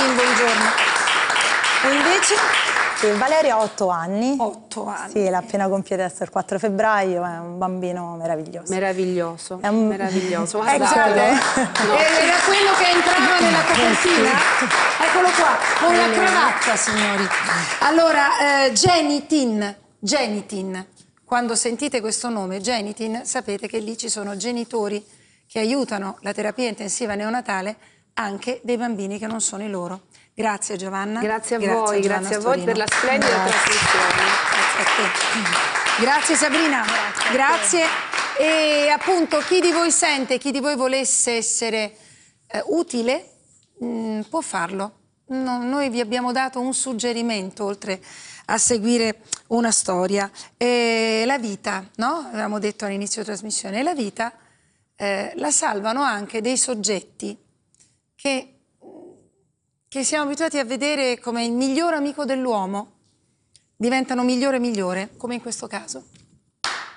Tin, buongiorno. E invece? Sì, Valerio ha 8 anni. 8 anni. Sì, l'ha appena compiuto adesso il 4 febbraio, è un bambino meraviglioso. Meraviglioso, meraviglioso. Guardate, era quello che entrava nella copertina? Eccolo qua, con la cravatta, signori. Allora, Genitin. Quando sentite questo nome, Genitin, sapete che lì ci sono genitori che aiutano la terapia intensiva neonatale anche dei bambini che non sono i loro. Grazie Giovanna. Grazie a voi, grazie a voi per la splendida trasmissione. Grazie Sabrina. Grazie. E appunto chi di voi sente, chi di voi volesse essere utile, può farlo. Noi vi abbiamo dato un suggerimento oltre a seguire una storia. La vita, no? Avevamo detto all'inizio della trasmissione, la vita la salvano anche dei soggetti che siamo abituati a vedere come il miglior amico dell'uomo, diventano migliore e migliore, come in questo caso.